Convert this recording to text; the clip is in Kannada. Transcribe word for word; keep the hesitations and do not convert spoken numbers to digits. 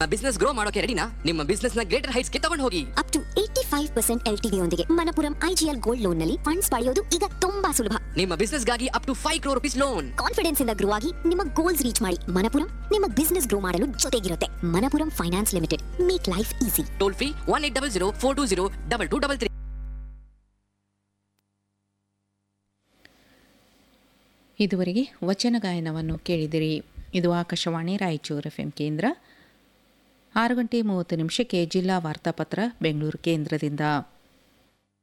ಬಿಸ್ನೆಸ್ ಗ್ರೋ ಮಾಡೋಕೆ ರೆಡಿನಾ? ನಿಮ್ಮ ಬಿಸ್ನೆಸ್ ನ ಗ್ರೇಟರ್ ಹೈಟ್ಸ್ ಗೆ ತಗೊಂಡು ಹೋಗಿ. Up to eighty five percent L T V ಯೊಂದಿಗೆ ಮಣಪುರಂ ಐಜಿಎಲ್ ಗೋಲ್ಡ್ ಲೋನ್ ನಲ್ಲಿ ಫಂಡ್ಸ್ ಪಡೆಯೋದು ಈಗ ತುಂಬಾ ಸುಲಭ. ನಿಮ್ಮ ಬಿಸ್ನೆಸ್ ಗಾಗಿ up to five crore rupees loan. Confidence ಇಂದ ಗ್ರೋ ಆಗಿ ನಿಮ್ಮ ಗೋಲ್ಸ್ ರೀಚ್ ಮಾಡಿ. ಮಣಪುರಂ ನಿಮ್ಮ ಬಿಸ್ನೆಸ್ ಗ್ರೋ ಮಾಡಲು ಜೊತೆಗಿರುತ್ತೆ. Manappuram finance limited, make life easy. Toll free one eight double zero four two zero double two double three. ಇದುವರೆಗೆ ವಚನ ಗಾಯನವನ್ನು ಕೇಳಿದಿರಿ. ಇದು ಆಕಾಶವಾಣಿ ರಾಯಚೂರು ಎಫ್ ಎಂ ಕೇಂದ್ರ. ಆರು ಗಂಟೆ ಮೂವತ್ತು ನಿಮಿಷಕ್ಕೆ ಜಿಲ್ಲಾ ವಾರ್ತಾಪತ್ರ ಬೆಂಗಳೂರು ಕೇಂದ್ರದಿಂದ.